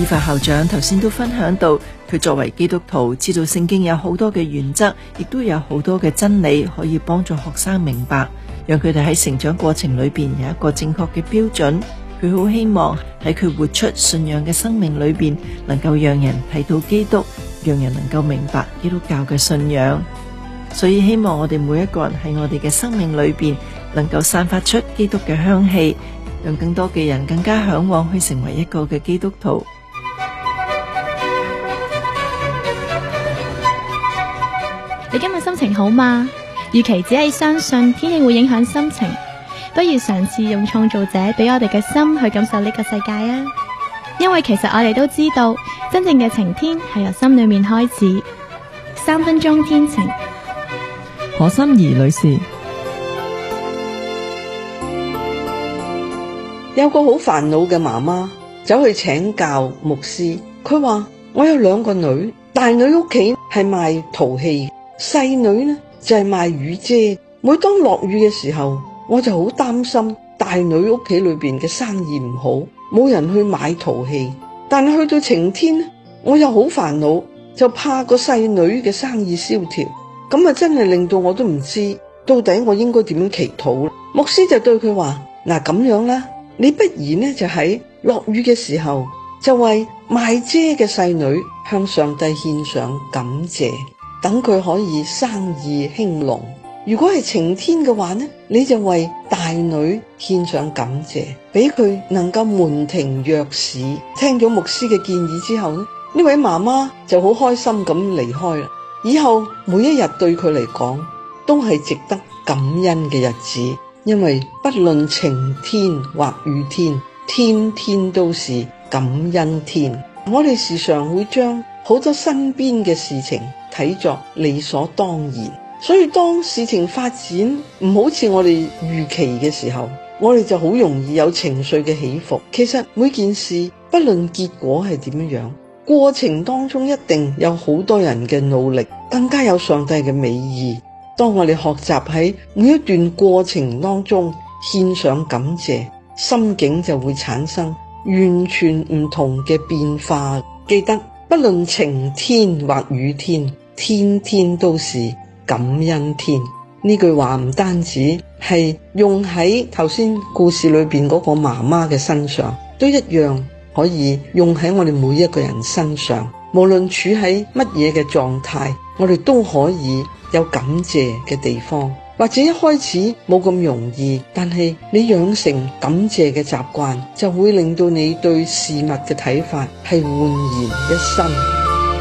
依法校長頭先都分享到，佢作為基督徒，知道聖經有好多嘅原則，亦都有好多嘅真理可以幫助學生明白，讓佢哋喺成長過程裏邊有一個正確嘅標準。佢好希望喺佢活出信仰嘅生命裏邊，能夠讓人睇到基督，讓人能夠明白基督教嘅信仰。所以希望我哋每一個人喺我哋嘅生命裏邊，能夠散發出基督嘅香氣，讓更多嘅人更加向往去成為一個嘅基督徒。 你今日心情好嗎？與其只係相信天氣會影響心情，不如嘗試用創造者俾我哋嘅心去感受呢個世界啊！因為其實我哋都知道，真正嘅晴天係由心裏面開始。3分鐘天晴， 何心怡女士。 有個好煩惱嘅媽媽走去請教牧師，佢話我有2個女，大女屋企係賣陶器，細女呢就係賣雨遮。每當落雨嘅時候，我就好擔心大女屋企裏邊嘅生意唔好，冇人去買陶器。但係去到晴天呢，我又好煩惱，就怕個細女嘅生意蕭條。咁啊真係令到我都唔知到底我應該點樣祈禱。牧師就對佢話，嗱，咁樣啦，你不如呢就喺落雨嘅時候，就為賣遮嘅細女向上帝獻上感謝，等佢可以生意興隆。如果係晴天嘅話呢，你就為大女獻上感謝，俾佢能夠門庭若市。聽咗牧師嘅建議之後呢，呢位媽媽就好開心咁離開啦。以後每一日對佢嚟講都係值得感恩嘅日子，因為不論晴天或雨天，天天都是感恩天。我哋時常會將好多身邊嘅事情睇作理所當然，所以當事情發展唔好似我哋預期嘅時候，我哋就好容易有情緒嘅起伏。其實每件事不論結果係點樣，過程當中一定有好多人嘅努力，更加有上帝嘅美意。當我哋學習喺每一段過程當中獻上感謝，心境就會產生完全唔同嘅變化。記得不論晴天或雨天，天天都是感恩天。呢句話唔單止係用喺頭先故事裏邊嗰個媽媽嘅身上，都一樣可以用喺我哋每一個人身上。無論處喺乜嘢嘅狀態，我哋都可以有感謝嘅地方。或者一開始冇咁容易，但係你養成感謝嘅習慣，就會令到你對事物嘅睇法係煥然一新。